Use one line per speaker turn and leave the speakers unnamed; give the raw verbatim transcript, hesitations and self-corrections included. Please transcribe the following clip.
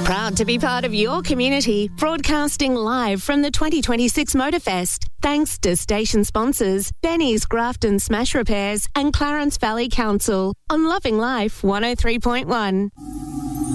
Proud to be part of your community, broadcasting live from the twenty twenty-six Motorfest. Thanks to station sponsors Benny's Grafton Smash Repairs and Clarence Valley Council on Loving Life one oh three point one.